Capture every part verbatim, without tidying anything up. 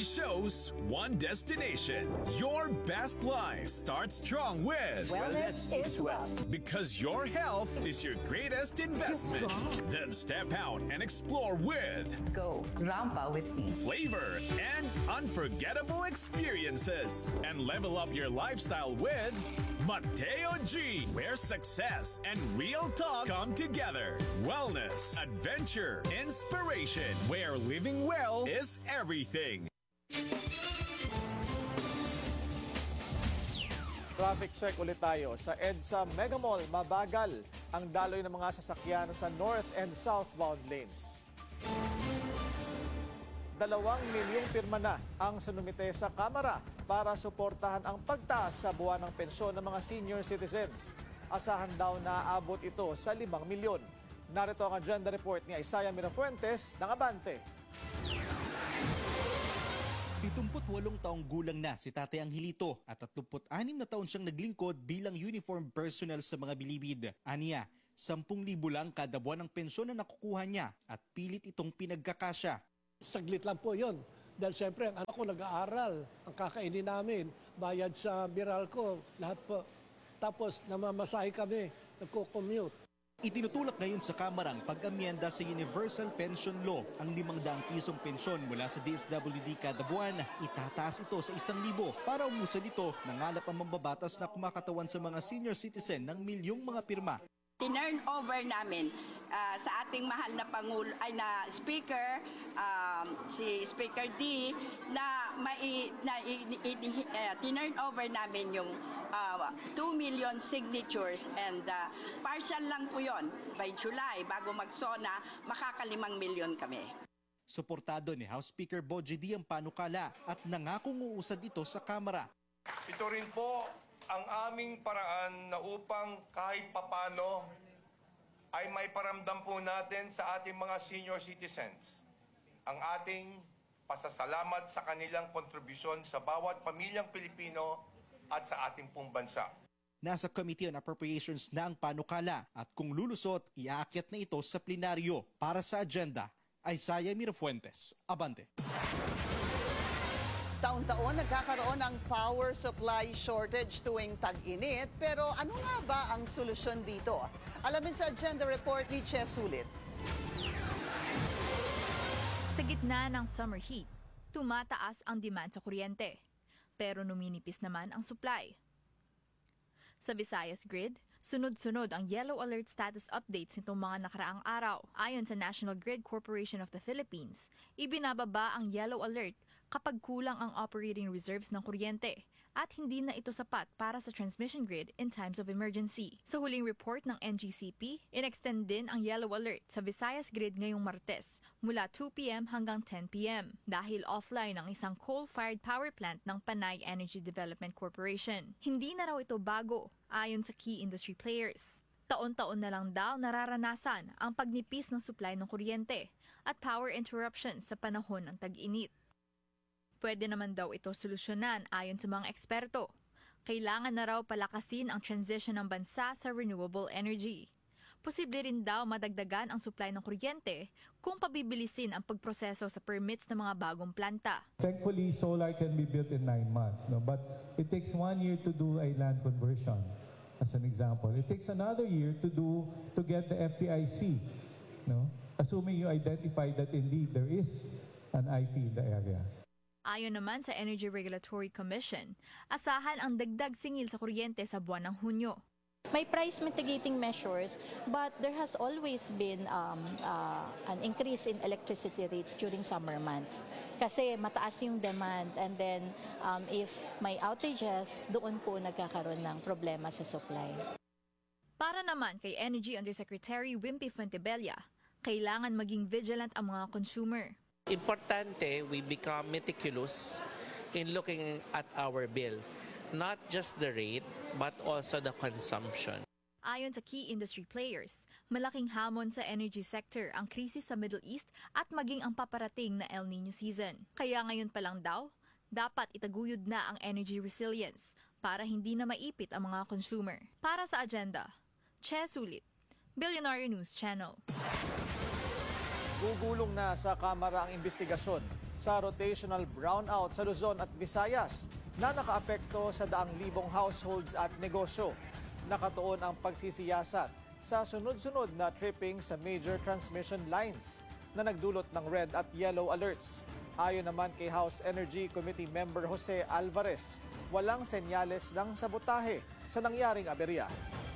shows, one destination. Your best life starts strong with Wellness is wealth. Because your health is your greatest investment. Then step out and explore with Go Rampa with me. flavor and unforgettable experiences. And level up your lifestyle with Mateo G, where success and real talk come together. Wellness, adventure, inspiration, where living well is everything. Traffic check ulit tayo. Sa EDSA Mega Mall, mabagal ang daloy ng mga sasakyan sa north and southbound lanes. Dalawang milyong pirma na ang sinumite sa Kamara para suportahan ang pagtaas sa buwan ng pensyon ng mga senior citizens. Asahan daw na aabot ito sa limang milyon. Narito ang agenda report ni Isaiah Mirafuentes ng Abante. pitungputwalong taong gulang na si Tatay Angelito at tatlumput-anim na taon siyang naglingkod bilang uniform personnel sa mga bilibid. Aniya, sampung libo lang kada buwan ng pensyon na nakukuha niya at pilit itong pinagkakasya. Saglit lang po yun. Dahil siyempre, ang anak ko nag-aaral, ang kakainin namin, bayad sa biral ko, lahat po. Tapos namamasahe kami, nagko-commute. Itinutulak ngayon sa Kamarang pag-amyenda sa Universal Pension Law. Ang limang daang pisong pensyon mula sa D S W D kada buwan, itataas ito sa isang libo para umusad ito nangalap ang mambabatas na kumakatawan sa mga senior citizen ng milyong mga pirma. Tinurn over namin uh, sa ating mahal na pangulo ay na speaker um, si Speaker D na mai na uh, tinurn over namin yung uh, two million signatures and uh, partial lang po yon by July bago magsona makakalimang milyon kami. Suportado ni House Speaker Bogie D ang panukala at nangakong uusad ito sa Kamara. Ito rin po ang aming paraan na upang kahit papano ay may paramdam po natin sa ating mga senior citizens ang ating pasasalamat sa kanilang kontribusyon sa bawat pamilyang Pilipino at sa ating pong bansa. Nasa Committee on Appropriations na ang panukala at kung lulusot, iaakyat na ito sa plenaryo. Para sa agenda, Isaiah Mirafuentes, Abante. Taon-taon nagkakaroon ng power supply shortage tuwing tag-init, pero ano nga ba ang solusyon dito? Alamin sa agenda report ni Che Sulit. Sa gitna ng summer heat, tumataas ang demand sa kuryente, pero numinipis naman ang supply. Sa Visayas Grid, sunod-sunod ang yellow alert status updates nitong mga nakaraang araw. Ayon sa National Grid Corporation of the Philippines, ibinababa ang yellow alert kapag kulang ang operating reserves ng kuryente at hindi na ito sapat para sa transmission grid in times of emergency. Sa huling report ng N G C P, inextend din ang yellow alert sa Visayas Grid ngayong Martes mula two p m hanggang ten p m dahil offline ang isang coal-fired power plant ng Panay Energy Development Corporation. Hindi na raw ito bago ayon sa key industry players. Taon-taon na lang daw nararanasan ang pagnipis ng supply ng kuryente at power interruptions sa panahon ng tag-init. Pwede naman daw ito solusyonan ayon sa mga eksperto. Kailangan na raw palakasin ang transition ng bansa sa renewable energy. Posible rin daw madagdagan ang supply ng kuryente kung pabibilisin ang pagproseso sa permits ng mga bagong planta. Thankfully, solar can be built in nine months, no? But it takes one year to do a land conversion, as an example. It takes another year to do to get the F P I C, no? Assuming you identify that indeed there is an I P in the area. Ayon naman sa Energy Regulatory Commission, asahan ang dagdag singil sa kuryente sa buwan ng Hunyo. May price mitigating measures, but there has always been um, uh, an increase in electricity rates during summer months. Kasi mataas yung demand, and then um, if may outages, doon po nagkakaroon ng problema sa supply. Para naman kay Energy Undersecretary Wimpy Fuentebella, kailangan maging vigilant ang mga consumer. Importante, we become meticulous in looking at our bill. Not just the rate, but also the consumption. Ayon sa key industry players, malaking hamon sa energy sector ang krisis sa Middle East at maging ang paparating na El Nino season. Kaya ngayon pa lang daw, dapat itaguyod na ang energy resilience para hindi na maipit ang mga consumer. Para sa agenda, Che Sulit, Billionaire News Channel. Gugulong na sa Kamara ang investigasyon sa rotational brownout sa Luzon at Visayas na nakaapekto sa daang libong households at negosyo. Nakatuon ang pagsisiyasat sa sunod-sunod na tripping sa major transmission lines na nagdulot ng red at yellow alerts. Ayon naman kay House Energy Committee Member Jose Alvarez, walang senyales ng sabotahe sa nangyaring aberya.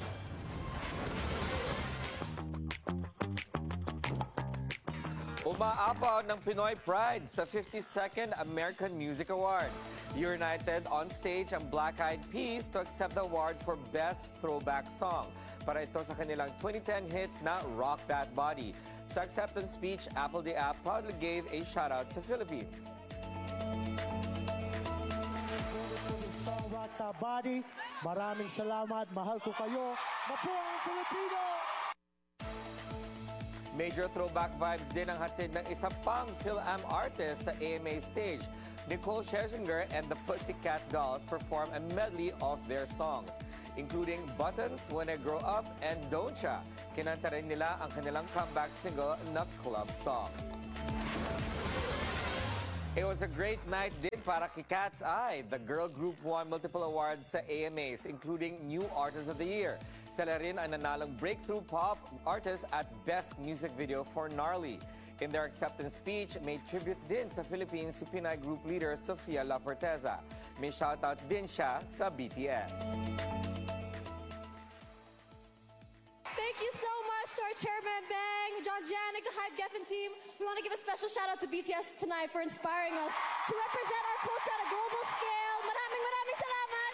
Umaapaw ng Pinoy Pride sa fifty-second American Music Awards. United on stage ang Black Eyed Peas to accept the award for Best Throwback Song. Para ito sa kanilang twenty ten hit na Rock That Body. Sa acceptance speech, Apple the App proudly gave a shoutout sa Philippines. Rock That Body, maraming salamat, mahal ko kayo, mabuhay ang Pilipino! Major throwback vibes din ang hatid ng isa pang Phil-Am artist sa A M A stage. Nicole Scherzinger and the Pussycat Dolls perform a medley of their songs, including Buttons, When I Grow Up, and Don't Ya. Kinanta rin nila ang kanilang comeback single na Club Song. It was a great night din para kay Cat's Eye. The girl group won multiple awards sa A M As, including New Artist of the Year. Sila rin ang nanalong Breakthrough Pop Artist at Best Music Video for Gnarly. In their acceptance speech, may tribute din sa Philippines si Pinay group leader Sofia La Forteza. May shoutout din siya sa B T S. Thank you so much to our chairman, Bang, John Janik, the Hype Geffen team. We want to give a special shout out to B T S tonight for inspiring us to represent our culture at a global scale. Maraming maraming salamat!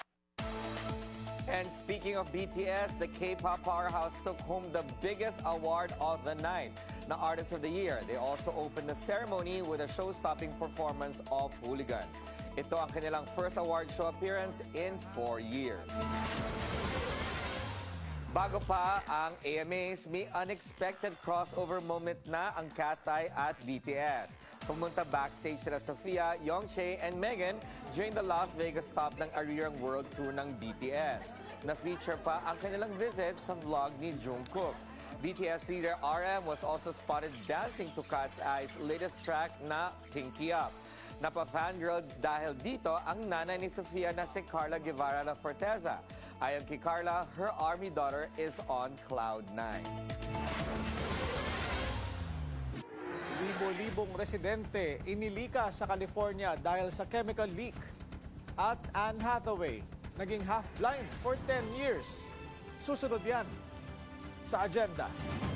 And speaking of B T S, the K-pop powerhouse took home the biggest award of the night, na Artist of the Year. They also opened the ceremony with a show-stopping performance of Hooligan. Ito ang kanilang first award show appearance in four years. Bago pa ang A M As, may unexpected crossover moment na ang Cat's Eye at B T S. Pumunta backstage sila Sofia, Youngchae, and Megan during the Las Vegas stop ng Arirang World Tour ng B T S. Na-feature pa ang kanilang visit sa vlog ni Jungkook. B T S leader R M was also spotted dancing to Cat's Eye's latest track na Pinky Up. Napa-fangirl dahil dito ang nanay ni Sofia na si Carla Guevara La Forteza. Ayon kay Carla, her army daughter is on cloud nine. Libo-libong residente inilika sa California dahil sa chemical leak. At Anne Hathaway, naging half-blind for ten years. Susunod yan sa agenda.